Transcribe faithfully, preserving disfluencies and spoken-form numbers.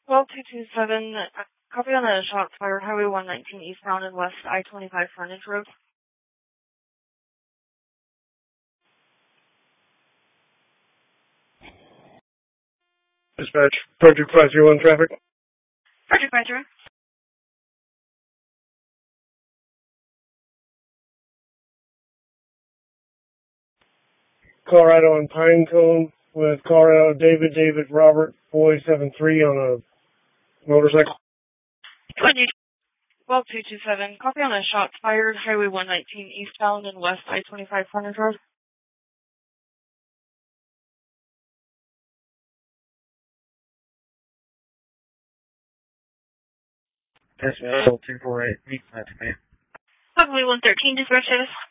twelve two two seven, uh, copy on a shot fired, Highway one nineteen eastbound and west I twenty-five frontage road. Dispatch, Project five three one traffic. Project five three one. Colorado and Pinecone with Colorado David David Robert Boy seven three on a motorcycle. twelve two two seven, copy on a shot fired, Highway one nineteen eastbound and west I twenty-five frontage road. Dispatch two four eight, meet that man. Highway one thirteen, dispatch status.